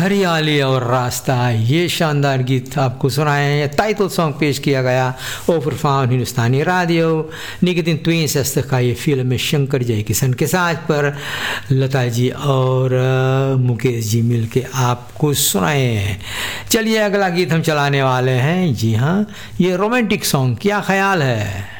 हरियाली और रास्ता, ये शानदार गीत आपको सुनाए हैं। ये टाइटल सॉन्ग पेश किया गया ओवर फाउंड हिंदुस्तानी रेडियो निकितिन ट्वीन का ये फिल्म में शंकर जयकिशन के साथ पर लता जी और मुकेश जी मिल के आपको सुनाए हैं। चलिए अगला गीत हम चलाने वाले हैं। जी हाँ, ये रोमांटिक सॉन्ग, क्या ख्याल है।